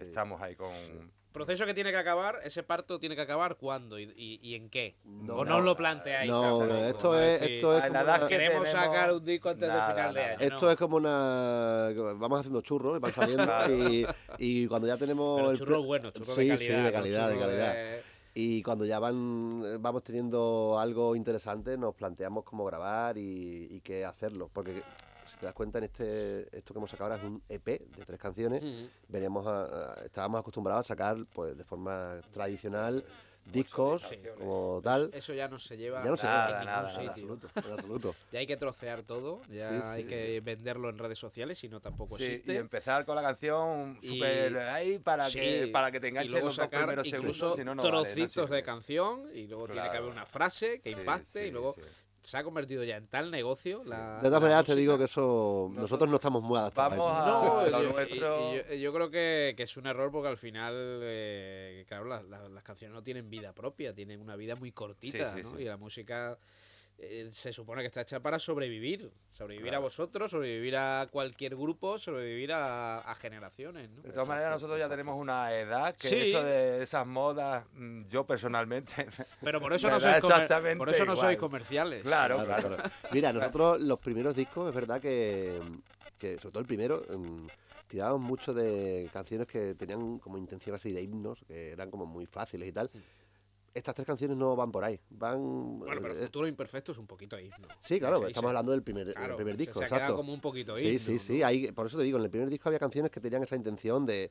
estamos ahí con... Proceso que tiene que acabar, ese parto tiene que acabar ¿cuándo y en qué? No, ¿O no os lo planteáis? no, esto es a la edad que queremos tenemos, sacar un disco antes de final de año. esto es como una... Vamos haciendo churros, van saliendo y cuando ya tenemos... Pero churros buenos, churros de calidad. Sí, de calidad. Y cuando ya vamos teniendo algo interesante, nos planteamos cómo grabar y qué hacerlo. Porque si te das cuenta, esto que hemos sacado ahora es un EP de 3 canciones. Estábamos acostumbrados a sacar pues de forma tradicional discos como tal. Eso ya no se lleva Ya no se en nada, ningún sitio. En absoluto. Ya hay que trocear todo, ya hay que venderlo en redes sociales, si no tampoco existe. Y empezar con la canción súper ahí para que te enganche los 2 primeros segundos, si no, no trocitos vale, de canción y luego tiene que haber una frase que impacte y luego... Se ha convertido ya en tal negocio. De todas maneras te digo que eso nosotros no estamos muy adaptados. Vamos a lo nuestro. Yo creo que es un error porque al final, claro, las canciones no tienen vida propia, tienen una vida muy cortita, ¿no? Y la música se supone que está hecha para sobrevivir. Sobrevivir a vosotros, sobrevivir a cualquier grupo, sobrevivir a generaciones, ¿no? De todas maneras, nosotros ya tenemos una edad que eso de esas modas, yo personalmente... Pero por eso no sois comerciales. Claro. Mira, nosotros los primeros discos, es verdad que sobre todo el primero, tirábamos mucho de canciones que tenían como intención así de himnos, que eran como muy fáciles y tal. Estas 3 canciones no van por ahí. Bueno, pero Futuro Imperfecto es un poquito himno. Sí, claro, estamos hablando del primer disco. Se ha quedado como un poquito himno. Sí. Ahí, por eso te digo, en el primer disco había canciones que tenían esa intención de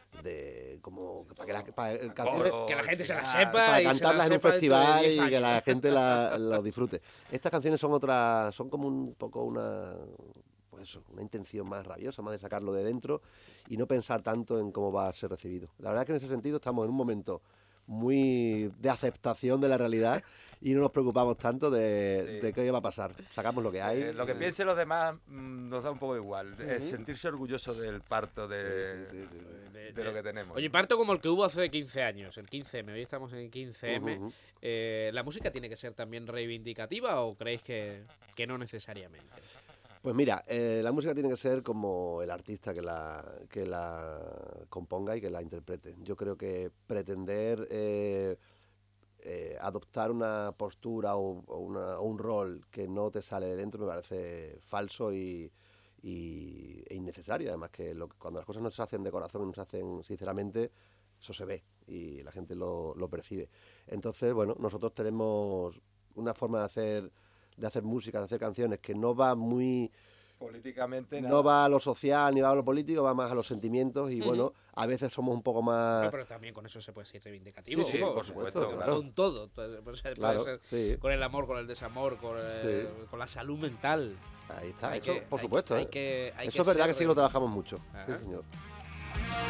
como para que la gente se la sepa para y cantarlas se la en un sepa festival y que la gente lo disfrute. Estas canciones son como un poco una intención más rabiosa, más de sacarlo de dentro y no pensar tanto en cómo va a ser recibido. La verdad es que en ese sentido estamos en un momento muy de aceptación de la realidad y no nos preocupamos tanto de qué va a pasar. Sacamos lo que hay. Lo que piensen los demás nos da un poco igual. Sentirse orgulloso del parto de lo que tenemos. Oye, parto como el que hubo hace 15 años, el 15M. Hoy estamos en el 15M. ¿La música tiene que ser también reivindicativa o creéis que no necesariamente? Pues mira, la música tiene que ser como el artista que la componga y que la interprete. Yo creo que pretender adoptar una postura o un rol que no te sale de dentro me parece falso e innecesario. Además que cuando las cosas no se hacen de corazón y no se hacen sinceramente, eso se ve y la gente lo percibe. Entonces, bueno, nosotros tenemos una forma de hacer música, de hacer canciones que no va muy... políticamente no va a lo social ni va a lo político, va más a los sentimientos y bueno, a veces somos un poco más... Pero también con eso se puede ser reivindicativo. Sí, por supuesto, claro. Con todo. Puede ser con el amor, con el desamor, con la salud mental. Ahí está, por supuesto. Eso es verdad que sí que lo trabajamos mucho. Sí, señor.